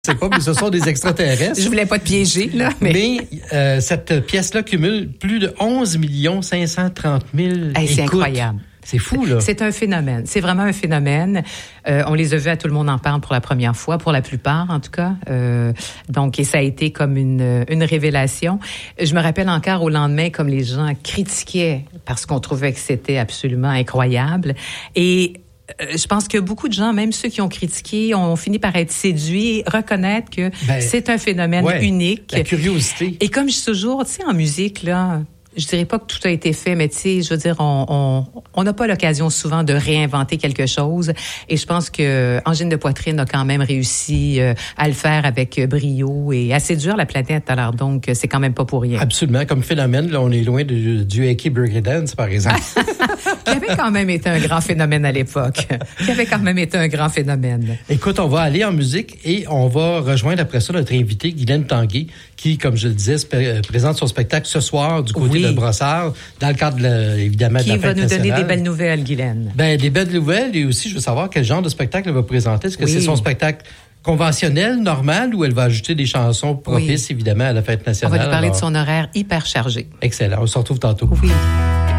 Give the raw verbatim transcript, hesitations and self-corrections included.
Je sais pas, mais ce sont des extraterrestres. Je voulais pas te piéger, là. Mais, mais euh, cette pièce-là cumule plus de onze millions cinq cent trente mille hey, c'est écoutes. incroyable. C'est fou, là. C'est un phénomène. C'est vraiment un phénomène. Euh, on les a vus à Tout le monde en parle pour la première fois, pour la plupart, en tout cas. Euh, donc, et ça a été comme une, une révélation. Je me rappelle encore au lendemain, comme les gens critiquaient parce qu'on trouvait que c'était absolument incroyable. Et je pense que beaucoup de gens, même ceux qui ont critiqué, ont fini par être séduits et reconnaître que ben, c'est un phénomène ouais, unique. La curiosité. Et comme je dis toujours, tu sais, en musique, là, je dirais pas que tout a été fait, mais tu sais, je veux dire, on on on n'a pas l'occasion souvent de réinventer quelque chose. Et je pense que Angine de Poitrine a quand même réussi euh, à le faire avec brio et à séduire la planète. Alors donc, c'est quand même pas pour rien. Absolument. Comme phénomène, là, on est loin de, du Aki Burger Dance, par exemple. Qui avait quand même été un grand phénomène à l'époque. Qui avait quand même été un grand phénomène. Écoute, on va aller en musique et on va rejoindre après ça notre invitée, Guylaine Tanguay, qui, comme je le disais, spé- présente son spectacle ce soir du côté oui. de Brossard, dans le cadre, de la, évidemment, qui de la va fête nous nationale. donner des belles nouvelles, Guylaine. Ben, des belles nouvelles et aussi, je veux savoir quel genre de spectacle elle va présenter. Est-ce que oui. c'est son spectacle conventionnel, normal, ou elle va ajouter des chansons propices, oui. évidemment, à la fête nationale? On va lui parler Alors, de son horaire hyper chargé. Excellent. On se retrouve tantôt. Oui.